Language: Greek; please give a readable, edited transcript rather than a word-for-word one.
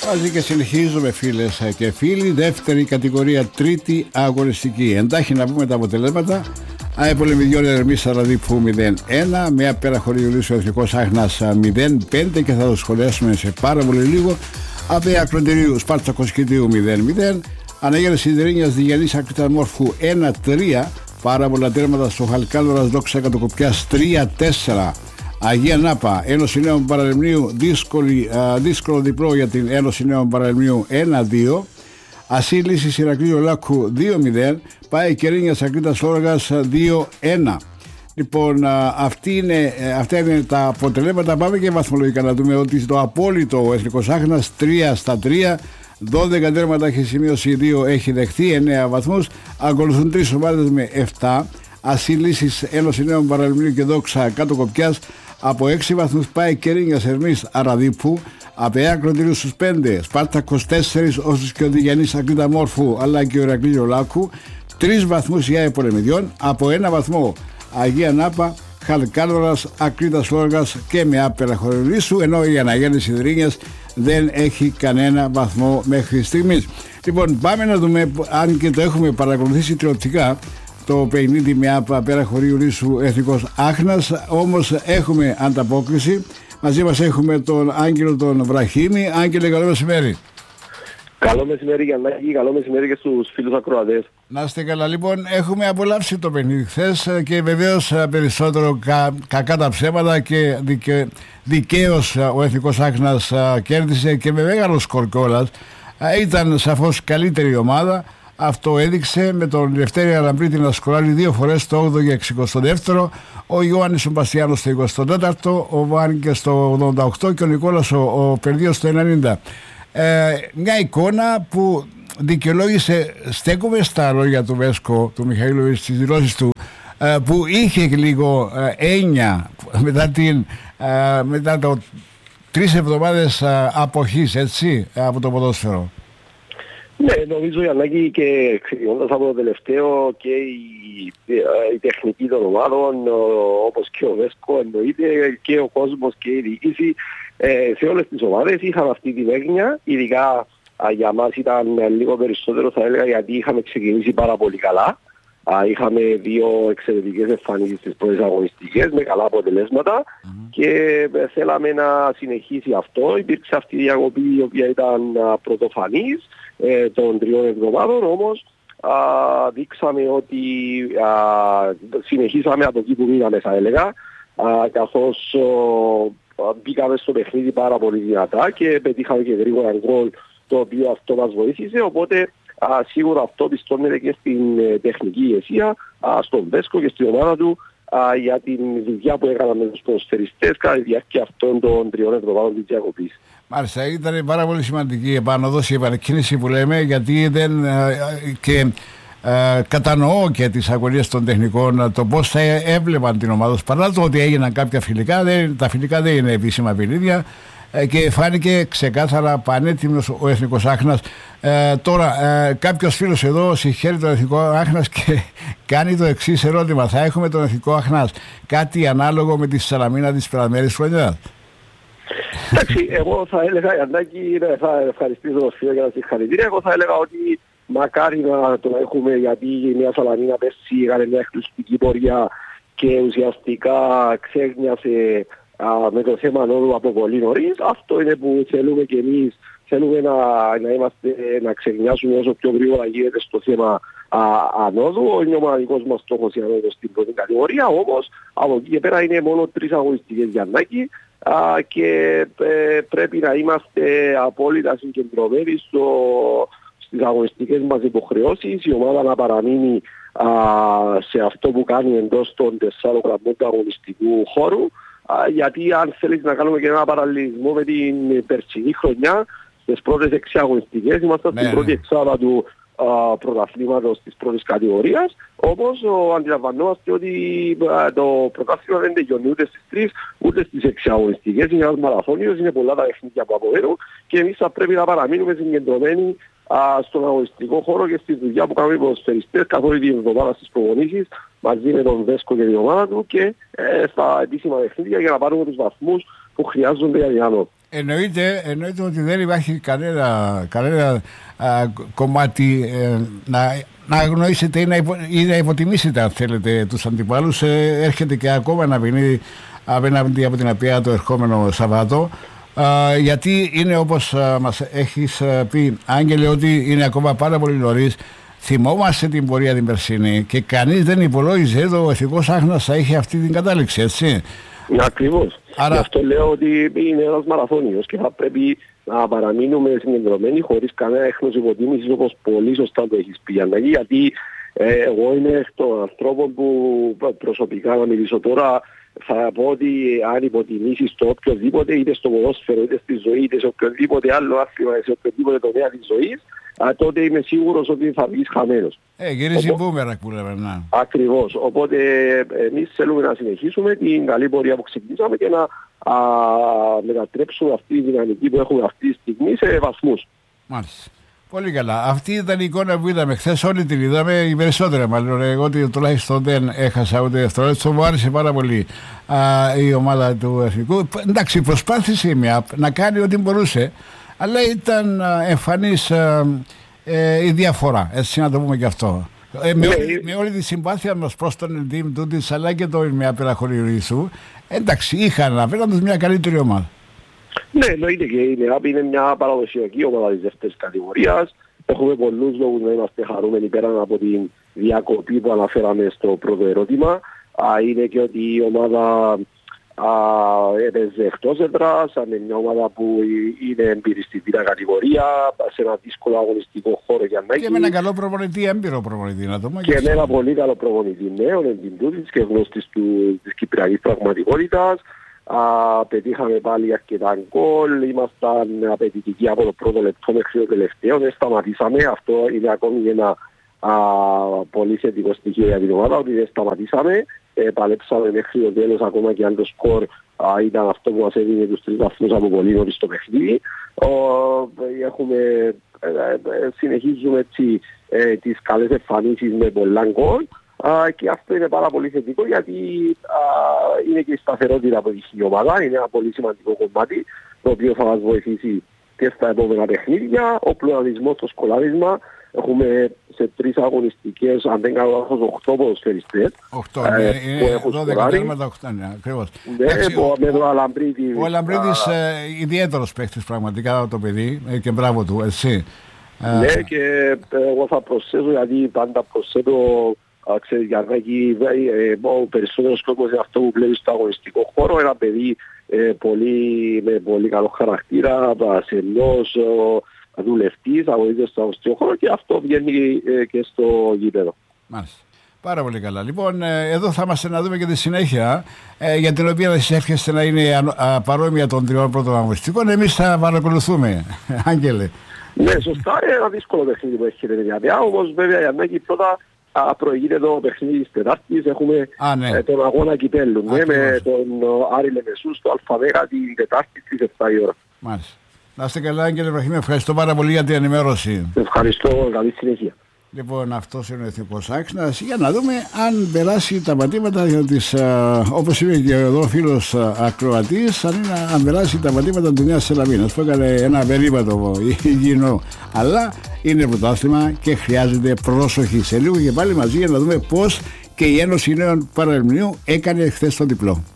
Μαζί και συνεχίζουμε, φίλες και φίλοι. Δεύτερη κατηγορία, τρίτη αγωνιστική. Εντάχει να πούμε τα αποτελέσματα. Πολεμιδιών Ερμής Σαραδίπου 0-1, με απέρα χωρί Ιουλίσου Εθνικός Άχνας 0-5 και θα το σχολιάσουμε σε πάρα πολύ λίγο. ΑΠΕ Ακροτηρίου Σπάρτακος Κιτρίου 0-0. Αναγέννηση Σιδηρίνιας Διγενής Ακρίτας Μόρφου 1-3. Πάρα πολλά τέρματα στο Χαλκάλωρας Δόξα Κατοκοπιάς 3-4. Αγία Νάπα, Ένωση Νέων Παραλιμνίου, δύσκολο διπλό για την Ένωση Νέων Παραλιμνίου 1-2. Ασύλιση Ηρακλείου Λάκου 2-0. Πάει Κερίνιας Ακρίτας Όργας 2-1. Λοιπόν, αυτά είναι τα αποτελέσματα. Πάμε και βαθμολογικά να δούμε ότι το απόλυτο ο Εθνικός Άχνας 3-3. 12 τέρματα έχει σημείωση, 2 έχει δεχθεί, 9 βαθμούς. Ακολουθούν 3 ομάδες με 7. Ασύλισης Ένωση Νέων Παραλιμνίου και Δόξα Κάτω Κοπιάς από 6 βαθμούς. Πάει Κερίνιας Ερμής Αραδίπου. ΑΠΕ Ακροτηρίου στους 5. Σπάρτακος 4, όσους και ο Διγενής Ακρίτα Μόρφου αλλά και ο Ηρακλείου Λάκου. 3 βαθμούς η ΑΕ Πολεμιδιών. Από 1 βαθμό Αγία Νάπα, Χαλκάλωρας, Ακρίτας Όργας και με άπερα χωριλίσου, ενώ η Αναγέννηση Σιδηρίνιας δεν έχει κανένα βαθμό μέχρι στιγμής. Λοιπόν, πάμε να δούμε, αν και το έχουμε παρακολουθήσει τηλεοπτικά, το παιχνίδι με απέρα χωρίου Λίσου Εθνικός Άχνας, όμως έχουμε ανταπόκριση. Μαζί μας έχουμε τον Άγγελο τον Βραχήμη. Άγγελε, καλό μεσημέρι. Καλό μεσημέρι Γιαννάκη, καλό μεσημέρι και στους φίλους ακροατές. Να είστε καλά. Λοιπόν, έχουμε απολαύσει το παιχνίδι χθες και βεβαίως περισσότερο κακά τα ψέματα και δικαίως ο Εθνικός Άχνας κέρδισε και με μεγάλο σκορ κιόλας. Ήταν σαφώς καλύτερη ομάδα. Αυτό έδειξε με τον Λευτέρη Αλαμπρίτη να σκοράρει 2 φορές, το 8ο και 62ο, ο Ιωάννης ο Μπαστιάνος στο 24ο, ο Βάνικες στο 88 και ο Νικόλας ο Περδίος στο 90. Μια εικόνα που δικαιολόγησε, στέκομαι στα λόγια του Βέσκο, του Μιχαήλου, στις δηλώσεις του, που είχε λίγο έννοια μετά το 3 εβδομάδες αποχής, έτσι, από το ποδόσφαιρο. Ναι, νομίζω Γιαννάκη, και ξεκινώντας από το τελευταίο, και η τεχνική των ομάδων, όπως και ο Βέσκο εννοείται, και ο κόσμος και η διοίκηση, σε όλες τις ομάδες είχαμε αυτή την έγνοια. Ειδικά για μας ήταν λίγο περισσότερο, θα έλεγα, γιατί είχαμε ξεκινήσει πάρα πολύ καλά. Είχαμε 2 εξαιρετικές εμφανίσεις στις πρώτες αγωνιστικές με καλά αποτελέσματα και θέλαμε να συνεχίσει αυτό. Υπήρξε αυτή η διακοπή η οποία ήταν πρωτοφανής των 3 εβδομάδων, όμως δείξαμε ότι συνεχίσαμε από εκεί που μείναμε, θα έλεγα, καθώς μπήκαμε στο παιχνίδι πάρα πολύ δυνατά και πετύχαμε και γρήγορα γκολ, το οποίο αυτό μας βοήθησε. Οπότε σίγουρα αυτό πιστώνεται και στην τεχνική ηγεσία, στον Βέσκο και στην ομάδα του, για την δουλειά που έκαναν με τους ποδοσφαιριστές κατά τη διάρκεια αυτών των 3 εβδομάδων της διακοπής. Μάλιστα, ήταν πάρα πολύ σημαντική η επανωδός, η επανεκκίνηση που λέμε, γιατί κατανοώ και τις αγωνίες των τεχνικών, το πώς θα έβλεπαν την ομάδα τους, παρά το ότι έγιναν κάποια φιλικά. Τα φιλικά δεν είναι επίσημα παιχνίδια και φάνηκε ξεκάθαρα πανέτοιμος ο Εθνικός Άχνας. Τώρα κάποιος φίλος εδώ συγχαίρει τον Εθνικό Άχνας και κάνει το εξής ερώτημα: θα έχουμε τον Εθνικό Άχνας κάτι ανάλογο με τη Σαλαμίνα της περασμένης χρονιάς? Εντάξει, εγώ θα έλεγα, Γιαννάκη, θα ευχαριστήσω τον φίλο για τα συγχαρητήρια. Εγώ θα έλεγα ότι μακάρι να το έχουμε, γιατί η Νέα Σαλαμίνα πέρσι έκανε μια εκπληκτική πορεία και ουσιαστικά ξέγνιασε με το θέμα ανόδου από πολύ νωρίς. Αυτό είναι που θέλουμε και εμείς. Θέλουμε να ξεγνιάσουμε όσο πιο γρήγορα γίνεται στο θέμα ανόδου. Είναι ο μοναδικός μας στόχος η ανόδος στην πρώτη κατηγορία. Όμως από εκεί και πέρα είναι μόνο 3 αγωνιστικές, Γιαννάκη, και πρέπει να είμαστε απόλυτα συγκεντρωμένοι στις αγωνιστικές μας υποχρεώσεις. Η ομάδα να παραμείνει σε αυτό που κάνει εντός των 4 γραμμών του αγωνιστικού χώρου. Γιατί αν θέλεις να κάνουμε και ένα παραλληλισμό με την περσινή χρονιά, στις πρώτες 6 αγωνιστικές ήμασταν στην πρώτη εξάδα του πρωταθλήματος της πρώτης κατηγορίας. Όμως αντιλαμβανόμαστε ότι το πρωτάθλημα δεν τελειώνει ούτε στις 3 ούτε στις 6 αγωνιστικές. Είναι ένας μαραθώνιος, είναι πολλά τα παιχνίδια που απομένουν και εμείς θα πρέπει να παραμείνουμε συγκεντρωμένοι στον αγωνιστικό χώρο και στη δουλειά που κάνουμε οι ποδοσφαιριστές καθ' όλη την εβδομάδα στις προπονήσεις μαζί με τον Βέσκο και την ομάδα του και στα επίσημα παιχνίδια για να πάρουμε τους βαθμούς που χρειάζονται για την άνω. Εννοείται ότι δεν υπάρχει κανένα κομμάτι να αγνοήσετε ή να υποτιμήσετε, αν θέλετε, τους αντιπάλους. Έρχεται και ακόμα να βγει απέναντι από την ΑΠΕΑ το ερχόμενο Σαββάτο. Γιατί είναι, όπως μας έχεις πει, Άγγελε, ότι είναι ακόμα πάρα πολύ νωρίς. Θυμόμαστε την πορεία την περσινή και κανείς δεν υπολόγιζε το Εθνικός Άχνας θα είχε αυτή την κατάληξη, έτσι. Ακριβώς. Άρα... Γι' αυτό λέω ότι είναι ένας μαραθώνιος και θα πρέπει να παραμείνουμε συγκεντρωμένοι χωρίς κανένα έχνος υποτίμησης, όπως πολύ σωστά το έχεις πει, Γιάννη, γιατί εγώ είμαι εκ των ανθρώπων που προσωπικά, να μιλήσω τώρα, θα πω ότι αν υποτιμήσεις το οποιοδήποτε, είτε στο ποδόσφαιρο, είτε στη ζωή, είτε σε οποιοδήποτε άλλο άθλημα, σε οποιοδήποτε τομέα της ζωής, τότε είμαι σίγουρος ότι θα βγεις χαμένος. Γυρίζει μπούμερακ που λέμε, να. Ακριβώς. Οπότε εμείς θέλουμε να συνεχίσουμε την καλή πορεία που ξεκινήσαμε και να μετατρέψουμε αυτή τη δυναμική που έχουμε αυτή τη στιγμή σε βαθμούς. Μάλιστα. Πολύ καλά. Αυτή ήταν η εικόνα που είδαμε χθες. Όλη την είδαμε, οι περισσότεροι μάλλον. Εγώ τουλάχιστον δεν έχασα ούτε δευτερόλεπτο. Μου άρεσε πάρα πολύ η ομάδα του Εθνικού. Εντάξει, προσπάθησε η ΜΕΑΠ να κάνει ό,τι μπορούσε, αλλά ήταν εμφανής η διαφορά. Έτσι να το πούμε και αυτό. Με όλη τη συμπάθεια μας προς τον Team Τούτης αλλά και τον ΜΕΑΠ Πελαχωρίου, εντάξει, είχαν απέναντι μια καλύτερη ομάδα. Ναι, εννοείται και η ΜΕΑΠ είναι μια παραδοσιακή ομάδα της δεύτερης κατηγορίας. Έχουμε πολλούς λόγους να είμαστε χαρούμενοι πέραν από την διακοπή που αναφέραμε στο πρώτο ερώτημα. Είναι και ότι η ομάδα έπαιζε εκτός έδρας, είναι μια ομάδα που είναι εμπειριστική κατηγορία, σε ένα δύσκολο αγωνιστικό χώρο για να έχει. Και με ένα καλό προπονητή, έμπειρο προπονητή, να το πούμε. Και με ένα πολύ καλό προπονητή, ναι, ο Εντιντούτης και γνώστης της κυπριακής πραγματικότητας. Πετύχαμε πάλι αρκετά γκολ, ήμασταν απαιτητικοί από το πρώτο λεπτό μέχρι το τελευταίο, δεν σταματήσαμε. Αυτό είναι ακόμη ένα πολύ θετικό στοιχείο για την ομάδα, ότι δεν σταματήσαμε. Παλέψαμε μέχρι το τέλος, ακόμα και αν το σκορ ήταν αυτό που μας έδινε τους 3 βαθμούς από πολύ νωρίς στο παιχνίδι. Συνεχίζουμε έτσι τις καλές εμφανίσεις με πολλά γκολ. Και αυτό είναι πάρα πολύ θετικό, γιατί είναι και η σταθερότητα που έχει η ομάδα, είναι ένα πολύ σημαντικό κομμάτι το οποίο θα μας βοηθήσει και στα επόμενα παιχνίδια. Ο πλουραλισμός, το σκολάρισμα, έχουμε σε 3 αγωνιστικές, αν δεν κάνω λάθος, 8 ποδοσφαιριστές 8, που έχουν σκοράρει. 8, ναι, ακριβώς. Με τον Αλαμπρίδη. Ο Αλαμπρίδης ιδιαίτερος παίκτης πραγματικά, το παιδί, και μπράβο του, εσύ. Ναι, και εγώ θα προσθέσω, γιατί πάντα προσθέτω. Ξέρετε, Γιάννακη, ο περισσότερος κόσμος είναι αυτό που βλέπει στο αγωνιστικό χώρο. Ένα παιδί με πολύ καλό χαρακτήρα, σεμνός, δουλευτής, αγωνίζεται στο αγωνιστικό χώρο, και αυτό βγαίνει και στο γήπεδο. Μάλιστα. Πάρα πολύ καλά. Λοιπόν, εδώ θα είμαστε να δούμε και τη συνέχεια, για την οποία εσείς εύχεστε να είναι παρόμοια των 3 πρώτων αγωνιστικών. Εμείς θα παρακολουθούμε, Άγγελε. Ναι, σωστά, είναι ένα δύσκολο παιχνίδι που έχετε με διαδιά. Όμως βέβαια, Γιάννακη, πρώτα προηγείται το παιχνίδι της Τετάρτης, έχουμε τον αγώνα κυπέλλου, με τον Άρη Λεμεσού στο ΑΒ την Τετάρτη στις 7 η ώρα. Μάλιστα. Να είστε καλά, κύριε Βραχήμη, ευχαριστώ πάρα πολύ για την ενημέρωση. Ευχαριστώ, καλή συνέχεια. Λοιπόν, αυτός είναι ο Εθνικός Άξονας, για να δούμε αν περάσει τα πατήματα της, όπως είπε και εδώ ο φίλος ακροατής, αν περάσει τα πατήματα του Νέας Σελαμίνας, που έκανε ένα περίπατο υγιεινό. Αλλά είναι πρωτάθλημα και χρειάζεται πρόσοχη. Σε λίγο και πάλι μαζί για να δούμε πώς και η Ένωση Νέων Παραλιμνίου έκανε χθες το διπλό.